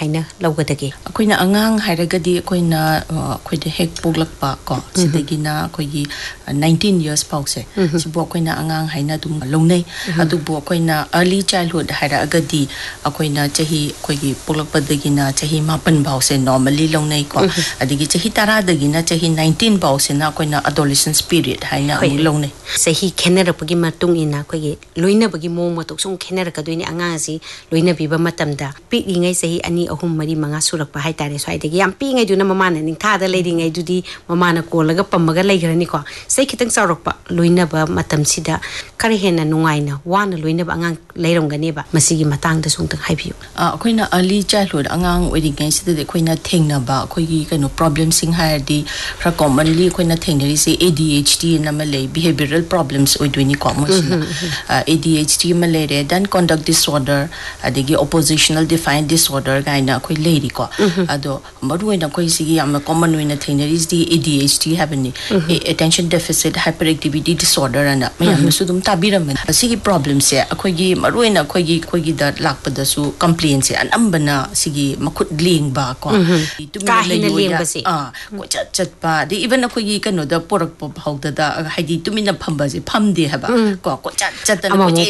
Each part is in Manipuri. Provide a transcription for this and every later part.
kamaina laugadagi akoina angang hairagadi akoina akoida hek poglakpa ko sidagina akoigi 19 years pause sibo akoina angang haina dum longnei adubo akoina early childhood hairagadi akoina chahi akoigi poglakpadagina chahi 8 pause normally longnei ko adigi chahi 10 dagina chahi 19 pause na akoina adolescence period haina longnei sahi khenarapagi matung ina akoigi loinabagi mong matok sung khenarakadoi ni angang asi loina biba matamda piingai sahi ani ahum mari manga surakpa haitare swaidagi yam piingai duna mamana ningthada leidingai dudi mamana kolaga pammaga leigrani ko sei khitang saurokpa loinaba matamsida kare hena nungaina wana loinaba angang leirongani ba masigi matangda sungtang haibiu akoina early childhood angang oidingai sida akoina thengnaba akoigi kano problem sing haidi fra commonly akoina thengnari se ADHD namale behavioral problems oidwini common ADHD malere then conduct disorder adigi oppositional defiant disorder gaina koi lady ko ado maruina koi sigi yam common wina thenari di ADHD habani attention deficit hyperactivity disorder ana mayam sudum tabiram sigi problem se akoigi maruina koigi da lakpada su complaint se anambana sigi makut ling ba ko kahina ling ba se ko chat ba di even akoigi kano da porak pop hauda da haidi tumina phamba se phamde haba ko chat da ko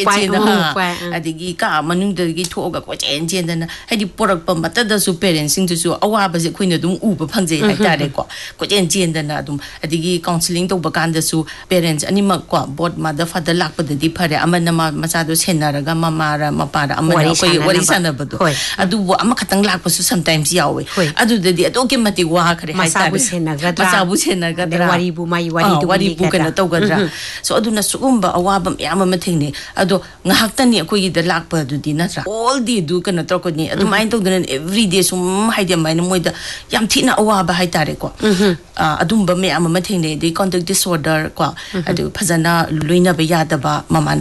je adigi ka manung da gi thoga ko chen da haidi porak pa mata da su parents sing su awa ba se khoina dum u ba phangje hai tare ko chen da na dum adigi counseling to ba kan da su parents anima ko board mother father lak pa di phare amana macha do senaraga mamara mapara amana ko wari sana ba do adu ama khatang lak pa su sometimes yawe adu da di adoke mati wa khare hai tare macha bu senaga da wari bu mai wari bu kana to gadra so adu na sugumba awa ba yama mathing ado ngahaktani ko gi da lak pa du di natra all di du kana to ko ni adu mind to dan every day sum haide mai na moida yam thina awa ba hai tare ko adum ba me ama mathing ne di conduct disorder ko adu phajana loina ba ya da ba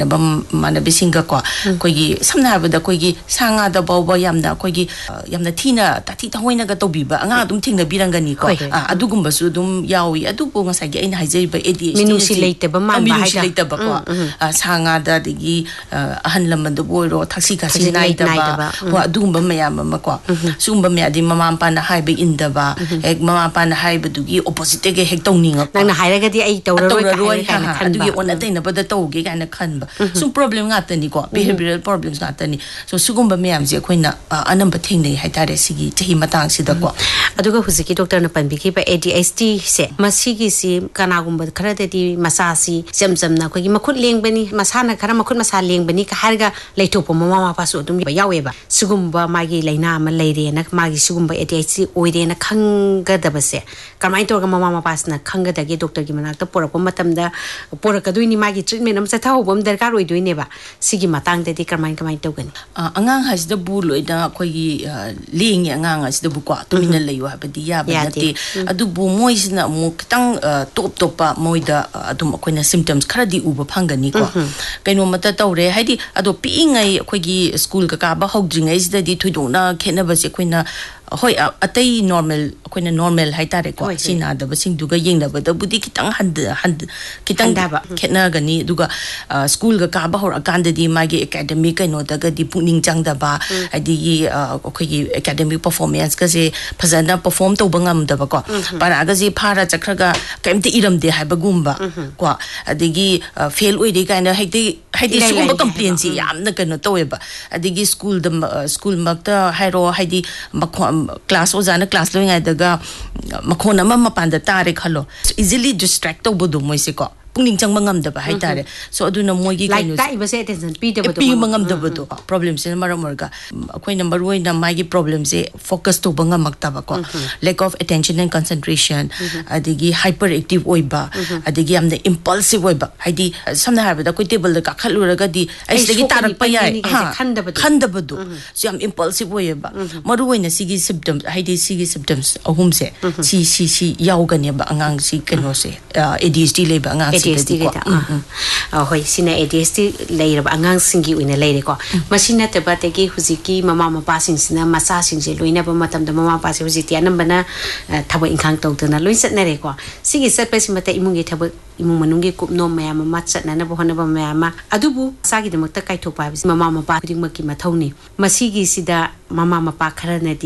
mana be singa ko gi samna ba da gi sanga da ba yamna gi yamna thina ta thi ta hoina ga to bi ba anga dum thingna birangani ko adu gumba su dum yawi adu ko ngasa gi aina haijai ba ADHD minusi leite ba man ba haida leite ba ko sanga da gi ahan lamman do boiro thaksi kasi nai da ba wa adu gumba mayam ma ko sumba me adi mama pa na hai ba inda ba ek mama pa na hai ba du gi opposite ge hek tongninga nang na hai ga di ai tawroi ka adu gi ona dai na ba da to ge ka na khan ba sum problem nga tani ko behavioral problems nga tani so sugumba mayam je khoina anamba thingnei hai tare sigi chahi matang sida ko aduga huziki doctor na panbi ki ba ADHD se masigi si kana gumba khara de di masasi jamjam na ko gi makhut lengbani masana khara makhut masa lengbani ka harga leithopo mama pa su dum ba yawe ba sugumba magi laina ma leire na magi sugumba ADHD oire na khanga da base kamai to ga mama pa na khanga da ge doctor gi manak ta porako matam da poraka duini magi treatment am sa thau bom darkar oi duine ba sigi matang de di kamai to gani angang has da bu loida ko gi ling angang has da bu ko tumina leyo ha ba di ya ba ti adu bu moisna mu kitang top pa moida adum ko na symptoms khara di uba phangani ko kaino mata tawre haidi ado piingai ko gi school ka ba hogdringai sida di thuidona khena ba se koina hoi atai normal hai tare ko sina da basing duga yeng da ba da budi kitang kitang da ba khena gani duga school ga ka ba hor akan da di magi academic kaino da ga di puning chang da ba adi ko gi academic performance ka se phazana perform to bangam da ba ko para ga ji phara chakhraga kaimti iram de hai ba gumba ko adigi fail oi de kaina haidi sugumba complaints yamna kano to ba adigi school makta hairo haidi class ozana class lo ngai daga makhona mapan da tare khalo easily distract to bodu moise ko pungning chang mangam da ba hai tare so aduna moi gi kainu like ba se attention pi da bodu mangam da bodu problems in marga akoi number 1 na mai gi problems e focus to bangam makta ba ko lack of attention and concentration adigi hyperactive oiba adigi amna impulsive oiba haidi samna harba da koi table da ka khaluraga di ai segi tarak pa yai khanda bodu so am impulsive oiba maru oina sigi symptoms haidi sigi symptoms ahum se si yaugani ba angang si keno se ADHD le ba angang ADHD ta hoi sina ADHD leira angang singi uina leire ko masina te bategi huziki mama mapa sing sina masa sing je loina ba matam da mama pa se huziti anambana thaba ingkhang tawtana loin satna re ko sigi satpa simata imungi thaba imung manungi kupno mayam ma chatna na bohona ba mayama adubu sagi de makta kai thokpa mama mapa ding makki mathawni masigi sida mama mapa khara na